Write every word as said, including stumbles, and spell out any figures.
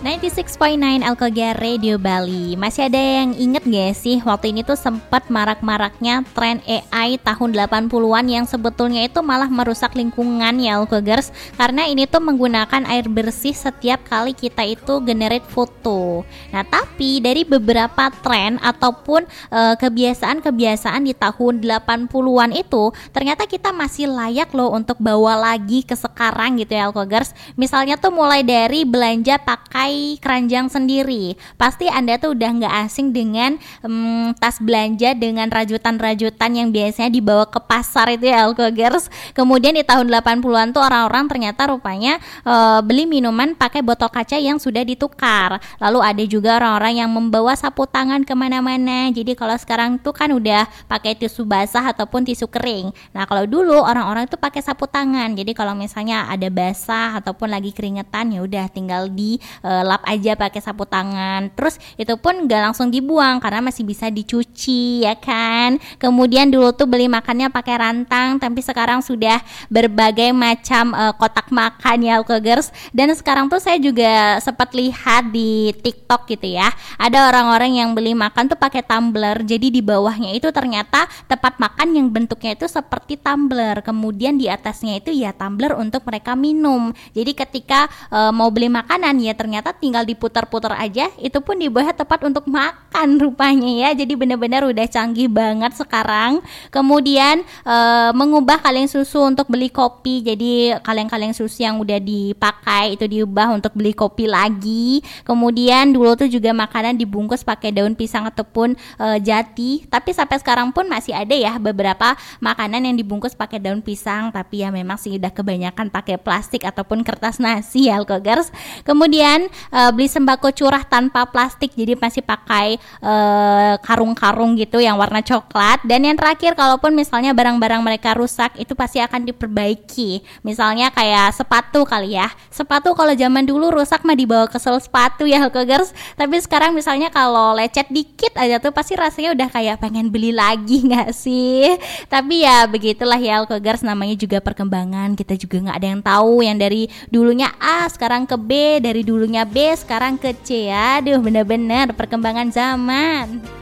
sembilan puluh enam koma sembilan Alkogar Radio Bali. Masih ada yang inget gak sih waktu ini tuh sempat marak-maraknya tren A I tahun delapan puluhan yang sebetulnya itu malah merusak lingkungan ya Alkogers, karena ini tuh menggunakan air bersih setiap kali kita itu generate foto. Nah tapi dari beberapa tren ataupun e, kebiasaan-kebiasaan di tahun delapan puluhan itu ternyata kita masih layak loh untuk bawa lagi ke sekarang gitu ya Alkogers. Misalnya tuh mulai dari belanja pakai keranjang sendiri. Pasti Anda tuh udah gak asing dengan um, tas belanja dengan rajutan-rajutan yang biasanya dibawa ke pasar itu ya Alkogers. Kemudian di tahun delapan puluhan tuh orang-orang ternyata rupanya uh, beli minuman pakai botol kaca yang sudah ditukar. Lalu ada juga orang-orang yang membawa sapu tangan kemana-mana. Jadi kalau sekarang tuh kan udah pakai tisu basah ataupun tisu kering. Nah kalau dulu orang-orang tuh pakai sapu tangan. Jadi kalau misalnya ada basah ataupun lagi keringetan ya udah tinggal di uh, lap aja pakai sapu tangan. Terus itu pun gak langsung dibuang karena masih bisa dicuci ya kan. Kemudian dulu tuh beli makannya pakai rantang, tapi sekarang sudah berbagai macam uh, kotak makan ya Alkogers. Dan sekarang tuh saya juga sempat lihat di TikTok gitu ya, ada orang-orang yang beli makan tuh pakai tumbler. Jadi di bawahnya itu ternyata tempat makan yang bentuknya itu seperti tumbler. Kemudian di atasnya itu ya tumbler untuk mereka minum. Jadi ketika uh, mau beli makanan ya ternyata tinggal diputar-putar aja, itu pun di bawah tepat untuk makan rupanya ya. Jadi benar-benar udah canggih banget sekarang. Kemudian e, mengubah kaleng susu untuk beli kopi. Jadi kaleng-kaleng susu yang udah dipakai itu diubah untuk beli kopi lagi. Kemudian dulu tuh juga makanan dibungkus pakai daun pisang ataupun e, jati. Tapi sampai sekarang pun masih ada ya beberapa makanan yang dibungkus pakai daun pisang, tapi ya memang sih udah kebanyakan pakai plastik ataupun kertas nasi ya Alkogers. Kemudian e, beli sembako curah tanpa plastik, jadi masih pakai e, karung-karung gitu yang warna coklat. Dan yang terakhir, kalaupun misalnya barang-barang mereka rusak itu pasti akan diperbaiki. Misalnya kayak sepatu kali ya, sepatu kalau zaman dulu rusak mah dibawa ke sel sepatu ya Alkogers. Tapi sekarang misalnya kalau lecet dikit aja tuh pasti rasanya udah kayak pengen beli lagi gak sih? Tapi ya begitulah ya Alkogers, namanya juga perkembangan. Kita juga gak ada yang tahu, yang dari dulunya A sekarang ke B, dari dulunya B sekarang ke C. Aduh bener-bener perkembangan zaman.